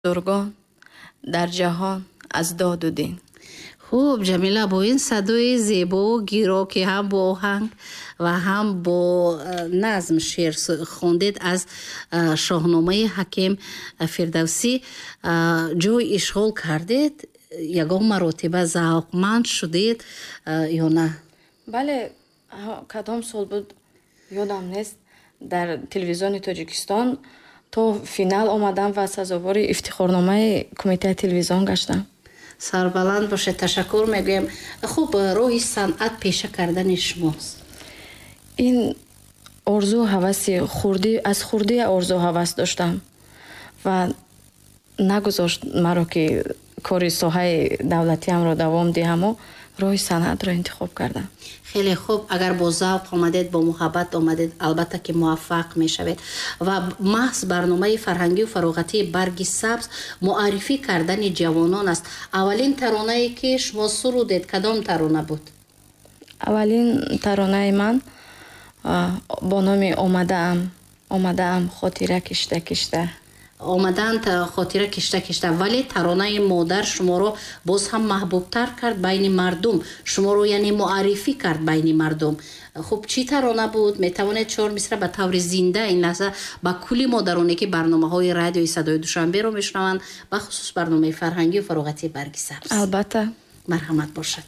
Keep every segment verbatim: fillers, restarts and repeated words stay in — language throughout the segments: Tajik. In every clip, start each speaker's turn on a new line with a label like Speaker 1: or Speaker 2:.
Speaker 1: бузургон дар ҷаҳон аз доду дин.
Speaker 2: хуб ҷамила, бо ин садои зебову гиро ки ҳам бо оҳанг ва ҳам бо назм шеър хондед аз шоҳномаи ҳаким фирдавсӣ, ҷой ишғол кардед? ягон маротиба завқманд шудед ё на?
Speaker 1: бале, кадом сол буд ёдам нест, дар телевизиони Тоҷикистон то финал омадам ва сазовори ифтихорномаи кумитаи телевизион гаштам.
Speaker 2: Сарбаланд бошед, ташаккур мегӯем. Хуб, роҳи санъат пеша кардани шумост.
Speaker 1: ин орзу ҳаваси хурдӣ аз хурдӣ орзу ҳавас доштам ва нагузошт маро ки кори соҳаи давлатиамро давом диҳаму роҳи санъатро интихоб кардам.
Speaker 2: хеле хуб, агар бо завқ омадед, бо муҳаббат омадед, албатта ки муваффақ мешавед. ва маҳз барномаи фарҳангию фароғатии барги сабз муаррифӣ кардани ҷавонон аст. аввалин таронае ки шумо сурудед кадом тарона буд?
Speaker 1: аввалин таронаи ман бо номи омадаам омадаам хотира кишта кишта.
Speaker 2: омаданд хотира кишта кишта. вале таронаи модар шуморо боз ҳам маҳбубтар кард байни мардум, шуморо яъне муаррифӣ кард байни мардум. хуб, чӣ тарона буд? метавонед чор мисра ба таври зинда ин лаҳза ба кулли модароне ки барномаҳои радиои садои душанберо мешунаванд, бахусус барномаи фарҳангию фароғатии барги сабз.
Speaker 1: албатта.
Speaker 2: марҳамат бошад.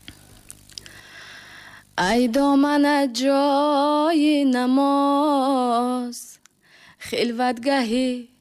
Speaker 1: ай домана ҷои намоз, хилватгаҳи